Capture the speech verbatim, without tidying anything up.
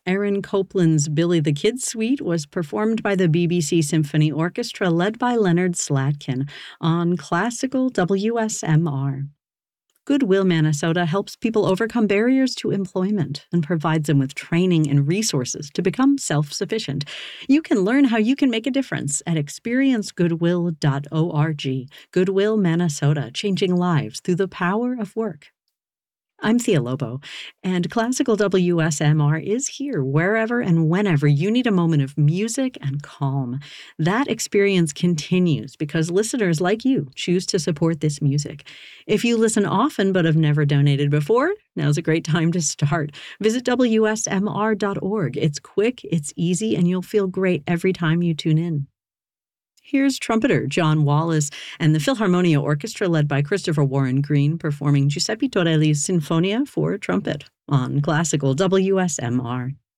Aaron Copland's Billy the Kid Suite was performed by the B B C Symphony Orchestra led by Leonard Slatkin on Classical W S M R. Goodwill Minnesota helps people overcome barriers to employment and provides them with training and resources to become self-sufficient. You can learn how you can make a difference at experience goodwill dot org. Goodwill Minnesota, changing lives through the power of work. I'm Thea Lobo, and Classical W S M R is here wherever and whenever you need a moment of music and calm. That experience continues because listeners like you choose to support this music. If you listen often but have never donated before, now's a great time to start. Visit W S M R dot org. It's quick, it's easy, and you'll feel great every time you tune in. Here's trumpeter John Wallace and the Philharmonia Orchestra led by Christopher Warren Green performing Giuseppe Torelli's Sinfonia for trumpet on Classical W S M R.